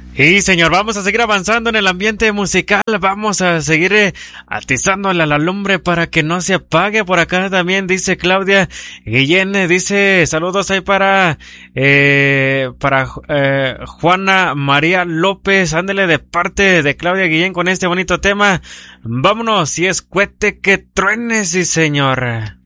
Y señor, vamos a seguir avanzando en el ambiente musical, vamos a seguir atizándole a la lumbre para que no se apague. Por acá también dice Claudia Guillén, dice saludos ahí para Juana María López, ándele de parte de Claudia Guillén con este bonito tema. Vámonos, si es cohete que truene, sí señor.